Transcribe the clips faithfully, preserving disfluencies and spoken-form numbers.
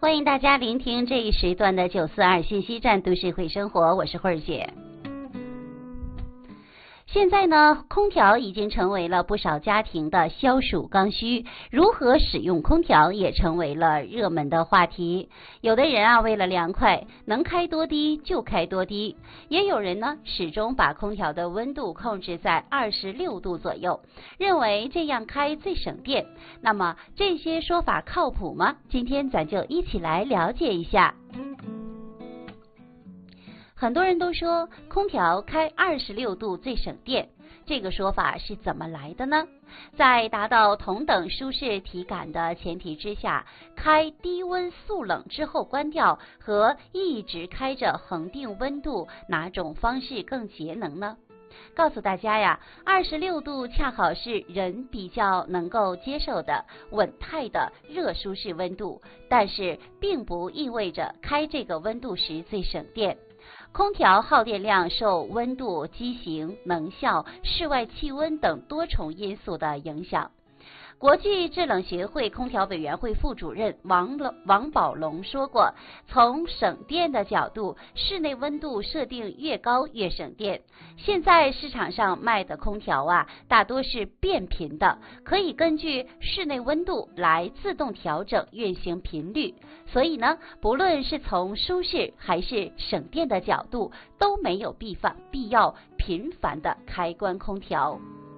欢迎大家聆听这一时段的九四二信息站都市会生活，我是慧儿姐。现在呢，空调已经成为了不少家庭的消暑刚需，如何使用空调也成为了热门的话题。有的人啊，为了凉快，能开多低就开多低；也有人呢，始终把空调的温度控制在二十六度左右，认为这样开最省电。那么这些说法靠谱吗？今天咱就一起来了解一下。很多人都说空调开二十六度最省电，这个说法是怎么来的呢？在达到同等舒适体感的前提之下，开低温速冷之后关掉和一直开着恒定温度，哪种方式更节能呢？告诉大家呀，二十六度恰好是人比较能够接受的稳态的热舒适温度，但是并不意味着开这个温度时最省电。空调耗电量受温度、机型、能效、室外气温等多重因素的影响。国际制冷协会空调委员会副主任王王宝龙说过，从省电的角度，室内温度设定越高越省电。现在市场上卖的空调啊，大多是变频的，可以根据室内温度来自动调整运行频率。所以呢，不论是从舒适还是省电的角度，都没有必要必要频繁的开关空调。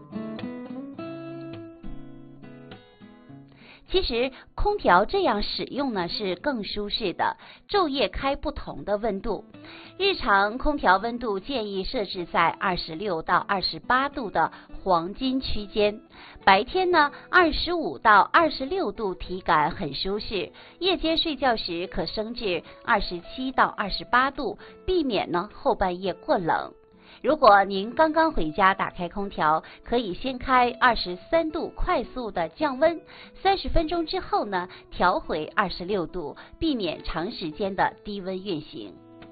其实空调这样使用呢是更舒适的，昼夜开不同的温度。日常空调温度建议设置在二十六到二十八度的黄金区间，白天呢二十五到二十六度体感很舒适，夜间睡觉时可升至二十七到二十八度，避免呢后半夜过冷。如果您刚刚回家打开空调，可以先开二十三度快速的降温，三十分钟之后呢调回二十六度，避免长时间的低温运行。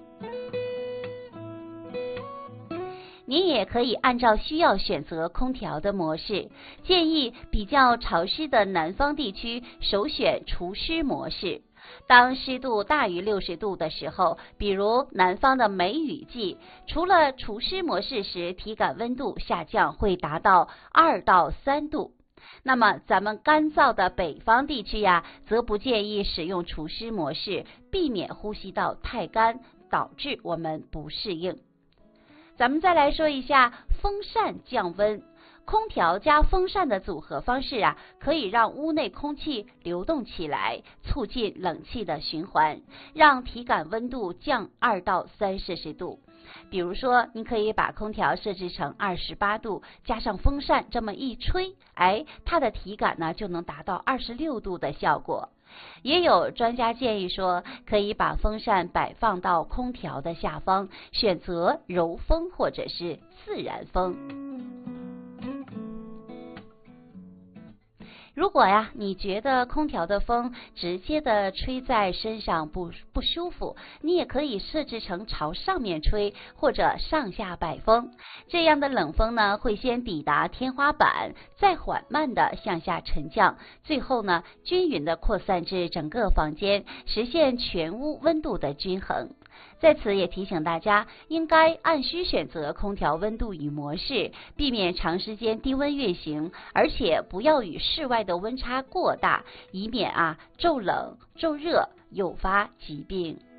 您也可以按照需要选择空调的模式，建议比较潮湿的南方地区首选除湿模式。当湿度大于六十度的时候，比如南方的梅雨季，除了除湿模式时，体感温度下降会达到二到三度。那么咱们干燥的北方地区呀，则不建议使用除湿模式，避免呼吸道太干，导致我们不适应。咱们再来说一下风扇降温。空调加风扇的组合方式啊，可以让屋内空气流动起来，促进冷气的循环，让体感温度降二到三摄氏度。比如说，你可以把空调设置成二十八度，加上风扇这么一吹，哎，它的体感呢就能达到二十六度的效果。也有专家建议说，可以把风扇摆放到空调的下方，选择柔风或者是自然风。如果呀，你觉得空调的风直接的吹在身上不不舒服，你也可以设置成朝上面吹或者上下摆风。这样的冷风呢，会先抵达天花板，再缓慢的向下沉降，最后呢，均匀的扩散至整个房间，实现全屋温度的均衡。在此也提醒大家，应该按需选择空调温度与模式，避免长时间低温运行，而且不要与室外的温差过大，以免啊骤冷骤热诱发疾病。